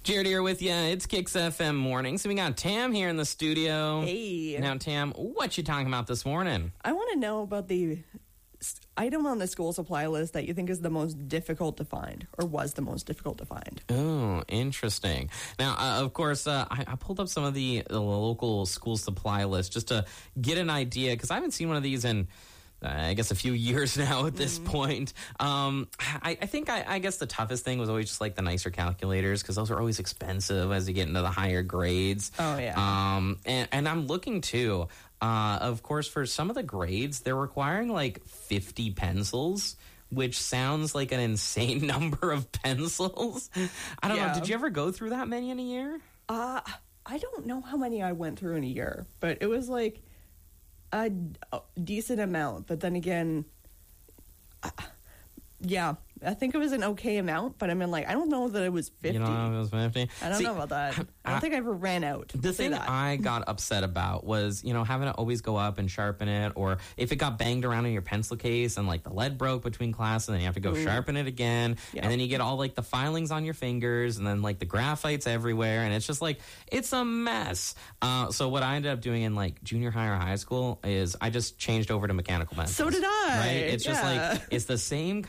Jared here with you. It's Kicks FM morning. So we got Tam here in the studio. Hey. Now, Tam, what you talking about this morning? I want to know about the item on the school supply list that you think is the most difficult to find, or was the most difficult to find. Oh, interesting. Now, of course, I pulled up some of the local school supply list just to get an idea, because I haven't seen one of these in I guess a few years now at this point. I think I guess the toughest thing was always just like the nicer calculators, because those are always expensive as you get into the higher grades. Oh, yeah. And I'm looking too, of course, for some of the grades, they're requiring like 50 pencils, which sounds like an insane number of pencils. I don't know. Did you ever go through that many in a year? I don't know how many I went through in a year, but it was like a decent amount. But then again, I think it was an okay amount, but I mean, like, I don't know that it was 50. You don't know if it was 50? I don't know about that. I don't think I ever ran out. The thing I got upset about was, having to always go up and sharpen it, or if it got banged around in your pencil case and, like, the lead broke between classes, and then you have to go sharpen it again, and then you get all, like, the filings on your fingers, and then, like, the graphite's everywhere, and it's just, like, it's a mess. So what I ended up doing in, like, junior high or high school is I just changed over to mechanical pencils. So did I. Right? It's just, like, it's the same